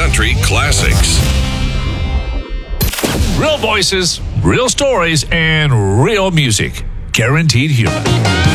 country classics. Real voices, real stories, and real music. Guaranteed Human.